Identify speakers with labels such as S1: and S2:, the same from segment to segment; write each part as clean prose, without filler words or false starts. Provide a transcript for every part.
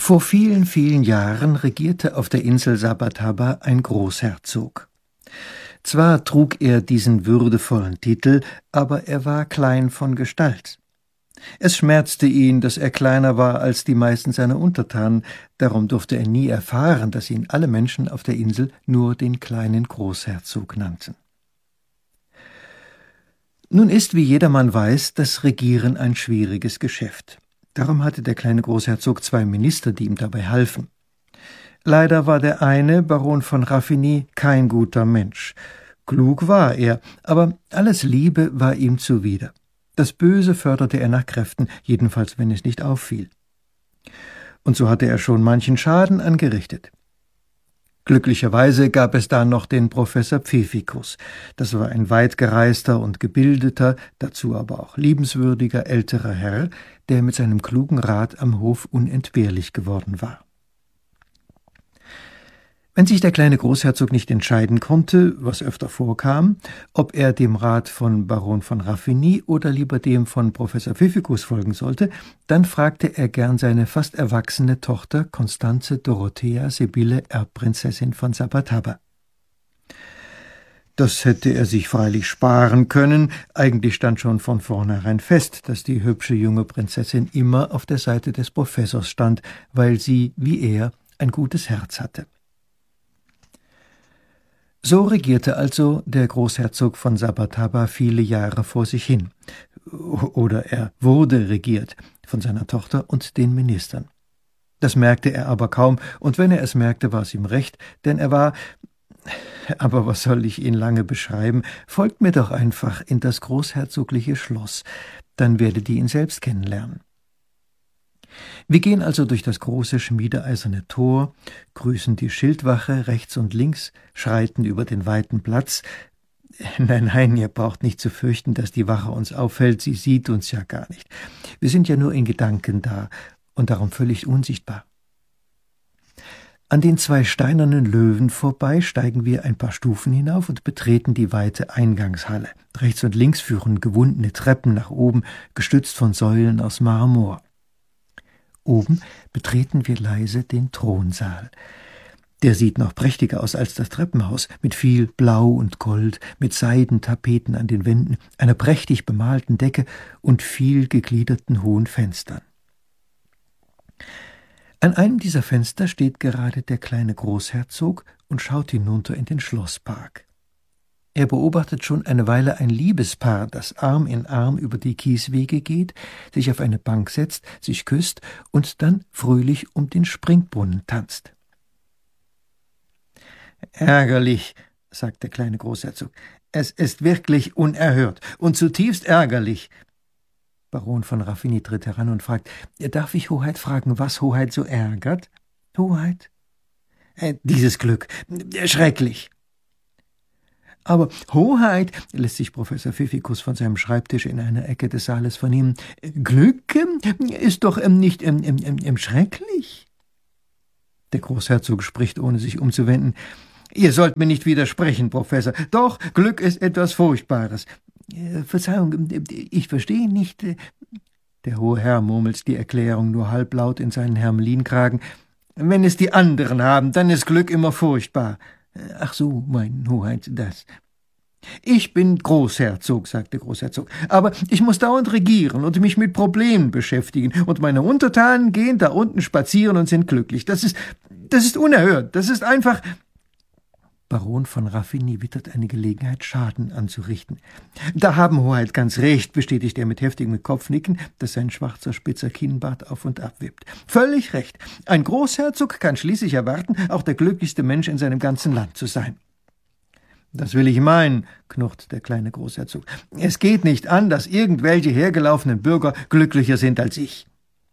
S1: Vor vielen, vielen Jahren regierte auf der Insel Sabataba ein Großherzog. Zwar trug er diesen würdevollen Titel, aber er war klein von Gestalt. Es schmerzte ihn, dass er kleiner war als die meisten seiner Untertanen, darum durfte er nie erfahren, dass ihn alle Menschen auf der Insel nur den kleinen Großherzog nannten. Nun ist, wie jedermann weiß, das Regieren ein schwieriges Geschäft. Darum hatte der kleine Großherzog 2 Minister, die ihm dabei halfen. Leider war der eine, Baron von Raffigny, kein guter Mensch. Klug war er, aber alles Liebe war ihm zuwider. Das Böse förderte er nach Kräften, jedenfalls wenn es nicht auffiel. Und so hatte er schon manchen Schaden angerichtet. Glücklicherweise gab es da noch den Professor Pfeffikus. Das war ein weit gereister und gebildeter, dazu aber auch liebenswürdiger älterer Herr, der mit seinem klugen Rat am Hof unentbehrlich geworden war. Wenn sich der kleine Großherzog nicht entscheiden konnte, was öfter vorkam, ob er dem Rat von Baron von Raffigny oder lieber dem von Professor Pfeffikus folgen sollte, dann fragte er gern seine fast erwachsene Tochter Constanze Dorothea Sibylle Erbprinzessin von Sabataba. Das hätte er sich freilich sparen können, eigentlich stand schon von vornherein fest, dass die hübsche junge Prinzessin immer auf der Seite des Professors stand, weil sie, wie er, ein gutes Herz hatte. So regierte also der Großherzog von Sabataba viele Jahre vor sich hin. Oder er wurde regiert von seiner Tochter und den Ministern. Das merkte er aber kaum, und wenn er es merkte, war es ihm recht, denn er war, aber was soll ich ihn lange beschreiben, folgt mir doch einfach in das großherzogliche Schloss, dann werdet ihr ihn selbst kennenlernen. Wir gehen also durch das große schmiedeeiserne Tor, grüßen die Schildwache rechts und links, schreiten über den weiten Platz. Nein, ihr braucht nicht zu fürchten, dass die Wache uns auffällt, sie sieht uns ja gar nicht. Wir sind ja nur in Gedanken da und darum völlig unsichtbar. An den 2 steinernen Löwen vorbei steigen wir ein paar Stufen hinauf und betreten die weite Eingangshalle. Rechts und links führen gewundene Treppen nach oben, gestützt von Säulen aus Marmor. Oben betreten wir leise den Thronsaal. Der sieht noch prächtiger aus als das Treppenhaus, mit viel Blau und Gold, mit Seidentapeten an den Wänden, einer prächtig bemalten Decke und viel gegliederten hohen Fenstern. An einem dieser Fenster steht gerade der kleine Großherzog und schaut hinunter in den Schlosspark. Er beobachtet schon eine Weile ein Liebespaar, das Arm in Arm über die Kieswege geht, sich auf eine Bank setzt, sich küsst und dann fröhlich um den Springbrunnen tanzt. »Ärgerlich«, sagt der kleine Großherzog, »es ist wirklich unerhört und zutiefst ärgerlich.« Baron von Raffigny tritt heran und fragt, »Darf ich, Hoheit, fragen, was Hoheit so ärgert?« »Hoheit?« »Dieses Glück. Schrecklich.« »Aber, Hoheit«, lässt sich Professor Pfeffikus von seinem Schreibtisch in einer Ecke des Saales vernehmen, »Glück ist doch nicht schrecklich?« Der Großherzog spricht, ohne sich umzuwenden. »Ihr sollt mir nicht widersprechen, Professor. Doch, Glück ist etwas Furchtbares.« »Verzeihung, ich verstehe nicht.« Der hohe Herr murmelt die Erklärung nur halblaut in seinen Hermelinkragen. »Wenn es die anderen haben, dann ist Glück immer furchtbar.« »Ach so, mein Hoheit, das.« »Ich bin Großherzog«, sagt der Großherzog, »aber ich muss dauernd regieren und mich mit Problemen beschäftigen, und meine Untertanen gehen da unten spazieren und sind glücklich. Das ist unerhört, das ist einfach...« Baron von Raffigny wittert eine Gelegenheit, Schaden anzurichten. »Da haben Hoheit ganz recht«, bestätigt er mit heftigem Kopfnicken, das sein schwarzer, spitzer Kinnbart auf und ab wippt. »Völlig recht. Ein Großherzog kann schließlich erwarten, auch der glücklichste Mensch in seinem ganzen Land zu sein.« »Das will ich meinen«, knurrt der kleine Großherzog. »Es geht nicht an, dass irgendwelche hergelaufenen Bürger glücklicher sind als ich.«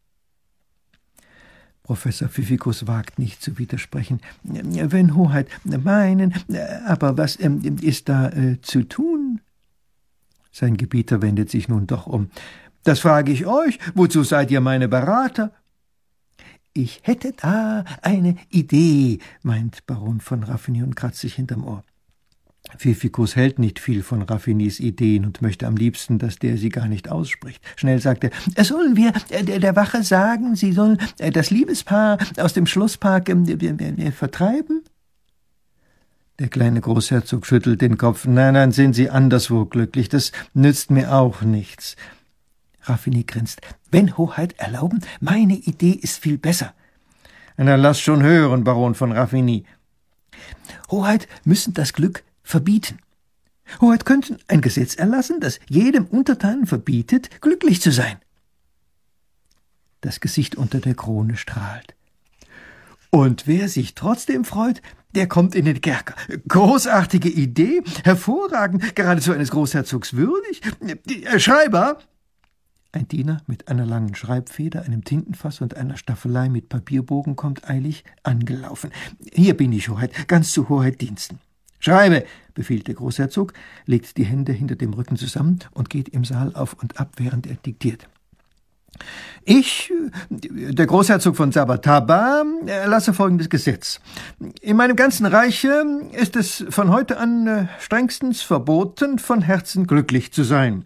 S1: Professor Pfeffikus wagt nicht zu widersprechen. »Wenn Hoheit meinen, aber was ist da zu tun?« Sein Gebieter wendet sich nun doch um. »Das frage ich euch. Wozu seid ihr meine Berater?« »Ich hätte da eine Idee«, meint Baron von Raffigny und kratzt sich hinterm Ohr. Pfiffikus hält nicht viel von Raffinis Ideen und möchte am liebsten, dass der sie gar nicht ausspricht. Schnell sagt er, sollen wir der Wache sagen, sie sollen das Liebespaar aus dem Schlosspark vertreiben? Der kleine Großherzog schüttelt den Kopf. Nein, sind Sie anderswo glücklich, das nützt mir auch nichts. Raffini grinst. Wenn Hoheit erlauben, meine Idee ist viel besser. Na, lass schon hören, Baron von Raffini. Hoheit müssen das Glück verbieten. Hoheit könnten ein Gesetz erlassen, das jedem Untertanen verbietet, glücklich zu sein. Das Gesicht unter der Krone strahlt. Und wer sich trotzdem freut, der kommt in den Kerker. Großartige Idee, hervorragend, geradezu eines Großherzogs würdig. Schreiber! Ein Diener mit einer langen Schreibfeder, einem Tintenfass und einer Staffelei mit Papierbogen kommt eilig angelaufen. Hier bin ich, Hoheit, ganz zu Hoheit Diensten. Schreibe, befiehlt der Großherzog, legt die Hände hinter dem Rücken zusammen und geht im Saal auf und ab, während er diktiert. Ich, der Großherzog von Sabataba, erlasse folgendes Gesetz. In meinem ganzen Reiche ist es von heute an strengstens verboten, von Herzen glücklich zu sein.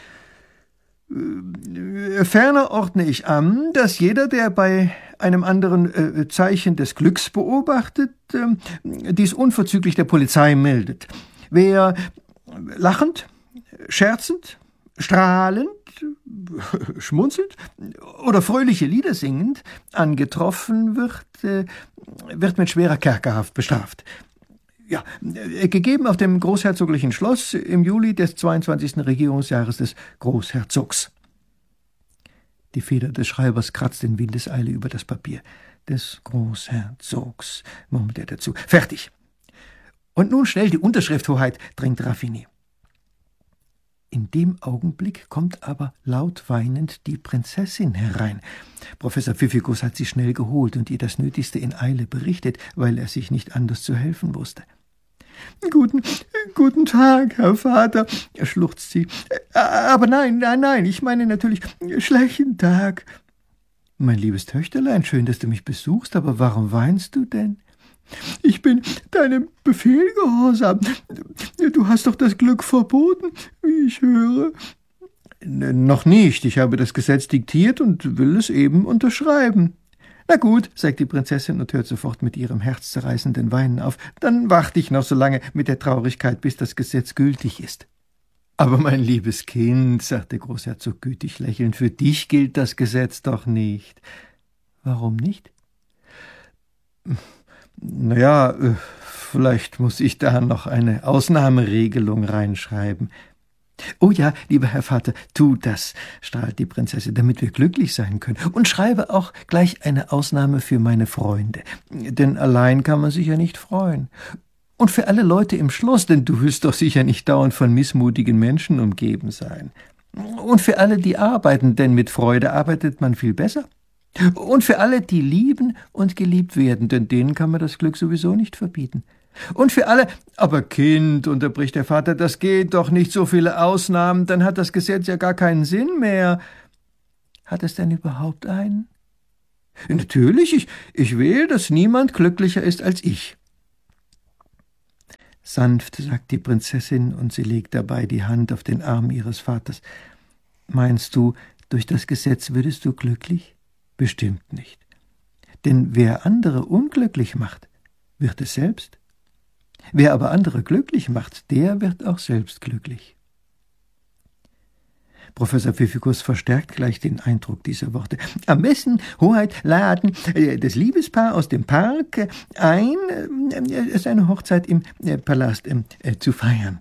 S1: Ferner ordne ich an, dass jeder, der bei einem anderen Zeichen des Glücks beobachtet, dies unverzüglich der Polizei meldet. Wer lachend, scherzend, strahlend, schmunzelnd oder fröhliche Lieder singend angetroffen wird mit schwerer Kerkerhaft bestraft. Ja, gegeben auf dem großherzoglichen Schloss im Juli des 22. Regierungsjahres des Großherzogs. Die Feder des Schreibers kratzt in Windeseile über das Papier. Des Großherzogs, murmelt er dazu. Fertig. Und nun schnell die Unterschrift, Hoheit, drängt Raffini. In dem Augenblick kommt aber laut weinend die Prinzessin herein. Professor Pfiffikus hat sie schnell geholt und ihr das Nötigste in Eile berichtet, weil er sich nicht anders zu helfen wusste. Guten Tag, Herr Vater, schluchzt sie. Aber nein, ich meine natürlich schlechten Tag. Mein liebes Töchterlein, schön, dass du mich besuchst, aber warum weinst du denn? Ich bin deinem Befehl gehorsam. Du hast doch das Glück verboten, wie ich höre. Noch nicht. Ich habe das Gesetz diktiert und will es eben unterschreiben. Na gut, sagt die Prinzessin und hört sofort mit ihrem herzzerreißenden Weinen auf. Dann warte ich noch so lange mit der Traurigkeit, bis das Gesetz gültig ist. Aber mein liebes Kind, sagt der Großherzog gütig lächelnd, für dich gilt das Gesetz doch nicht. Warum nicht? Naja, vielleicht muss ich da noch eine Ausnahmeregelung reinschreiben. »Oh ja, lieber Herr Vater, tu das«, strahlt die Prinzessin, »damit wir glücklich sein können. Und schreibe auch gleich eine Ausnahme für meine Freunde. Denn allein kann man sich ja nicht freuen. Und für alle Leute im Schloss, denn du willst doch sicher nicht dauernd von missmutigen Menschen umgeben sein. Und für alle, die arbeiten, denn mit Freude arbeitet man viel besser. Und für alle, die lieben und geliebt werden, denn denen kann man das Glück sowieso nicht verbieten. Und für alle, aber Kind, unterbricht der Vater, das geht doch nicht, so viele Ausnahmen, dann hat das Gesetz ja gar keinen Sinn mehr. Hat es denn überhaupt einen? Natürlich, ich will, dass niemand glücklicher ist als ich. Sanft, sagt die Prinzessin, und sie legt dabei die Hand auf den Arm ihres Vaters. Meinst du, durch das Gesetz würdest du glücklich? Bestimmt nicht. Denn wer andere unglücklich macht, wird es selbst. Wer aber andere glücklich macht, der wird auch selbst glücklich. Professor Pfiffikus verstärkt gleich den Eindruck dieser Worte. Am besten, Hoheit, laden das Liebespaar aus dem Park ein, seine Hochzeit im Palast zu feiern.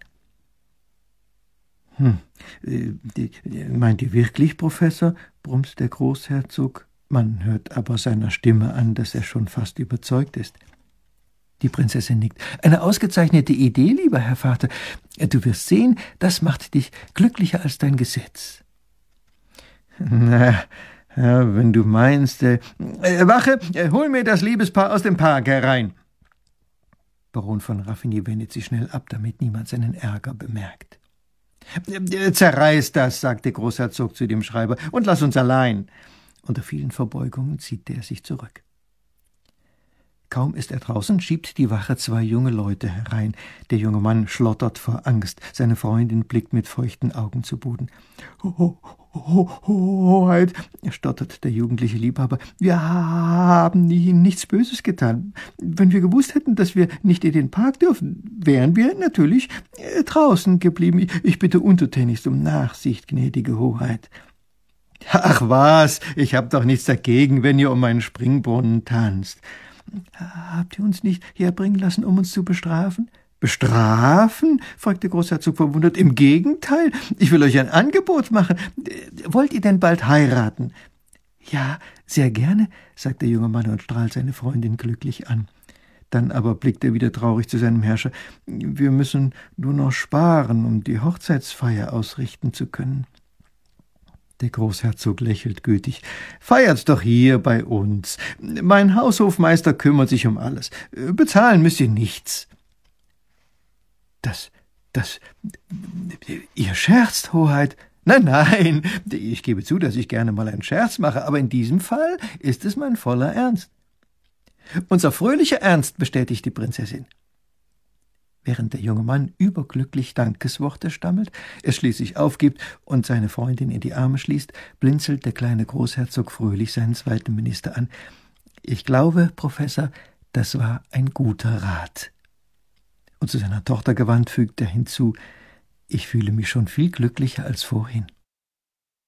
S1: Meint ihr wirklich, Professor? Brummt der Großherzog. Man hört aber seiner Stimme an, dass er schon fast überzeugt ist. Die Prinzessin nickt. Eine ausgezeichnete Idee, lieber Herr Vater. Du wirst sehen, das macht dich glücklicher als dein Gesetz. Na, ja, wenn du meinst. Wache, hol mir das Liebespaar aus dem Park herein. Baron von Raffini wendet sich schnell ab, damit niemand seinen Ärger bemerkt. Zerreiß das, sagt der Großherzog zu dem Schreiber, und lass uns allein. Unter vielen Verbeugungen zieht der sich zurück. Kaum ist er draußen, schiebt die Wache 2 junge Leute herein. Der junge Mann schlottert vor Angst. Seine Freundin blickt mit feuchten Augen zu Boden. Hoheit, stottert der jugendliche Liebhaber, wir haben Ihnen nichts Böses getan. Wenn wir gewusst hätten, dass wir nicht in den Park dürfen, wären wir natürlich draußen geblieben. Ich bitte untertänigst um Nachsicht, gnädige Hoheit. Ach was, ich hab doch nichts dagegen, wenn ihr um meinen Springbrunnen tanzt. Habt ihr uns nicht herbringen lassen, um uns zu bestrafen? Bestrafen? Fragt der Großherzog verwundert. Im Gegenteil, ich will euch ein Angebot machen. Wollt ihr denn bald heiraten? Ja, sehr gerne, sagt der junge Mann und strahlt seine Freundin glücklich an. Dann aber blickt er wieder traurig zu seinem Herrscher. Wir müssen nur noch sparen, um die Hochzeitsfeier ausrichten zu können. Der Großherzog lächelt gütig. Feiert's doch hier bei uns. Mein Haushofmeister kümmert sich um alles. Bezahlen müsst ihr nichts. Ihr scherzt, Hoheit. Nein, ich gebe zu, dass ich gerne mal einen Scherz mache, aber in diesem Fall ist es mein voller Ernst. Unser fröhlicher Ernst, bestätigt die Prinzessin. Während der junge Mann überglücklich Dankesworte stammelt, es schließlich aufgibt und seine Freundin in die Arme schließt, blinzelt der kleine Großherzog fröhlich seinen zweiten Minister an. Ich glaube, Professor, das war ein guter Rat. Und zu seiner Tochter gewandt fügt er hinzu, ich fühle mich schon viel glücklicher als vorhin.